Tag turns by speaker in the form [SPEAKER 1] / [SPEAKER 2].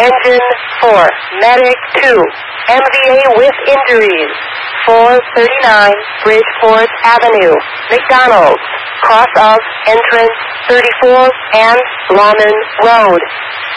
[SPEAKER 1] Engine 4, Medic 2, MVA with injuries, 439 Bridgeport Avenue, McDonald's, cross of entrance 34 and Lawman Road.